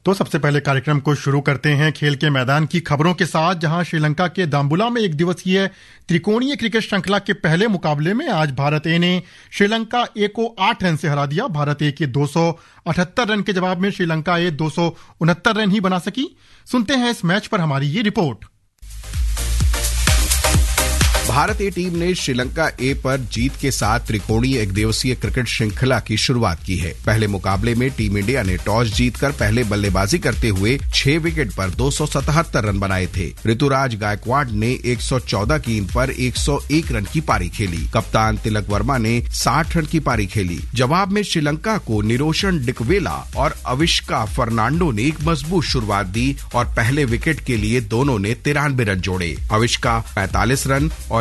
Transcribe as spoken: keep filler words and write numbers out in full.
तो सबसे पहले कार्यक्रम को शुरू करते हैं खेल के मैदान की खबरों के साथ, जहां श्रीलंका के दाम्बुला में एक दिवसीय त्रिकोणीय क्रिकेट श्रृंखला के पहले मुकाबले में आज भारत ए ने श्रीलंका ए को आठ रन से हरा दिया। भारत ए के दो सौ अठहत्तर रन के जवाब में श्रीलंका ए दो सौ उनहत्तर रन ही बना सकी। सुनते हैं इस मैच पर हमारी ये रिपोर्ट। भारत ए टीम ने श्रीलंका ए पर जीत के साथ त्रिकोणीय एक दिवसीय क्रिकेट श्रृंखला की शुरुआत की है। पहले मुकाबले में टीम इंडिया ने टॉस जीतकर पहले बल्लेबाजी करते हुए छह विकेट पर दो सौ सतहत्तर रन बनाए थे। ऋतुराज गायकवाड़ ने एक सौ चौदह गेंद पर एक सौ एक रन की पारी खेली। कप्तान तिलक वर्मा ने साठ रन की पारी खेली। जवाब में श्रीलंका को निरोशन डिकवेला और अविष्का फर्नांडो ने एक मजबूत शुरुआत दी और पहले विकेट के लिए दोनों ने तिरानवे रन जोड़े। अविष्का पैंतालीस रन और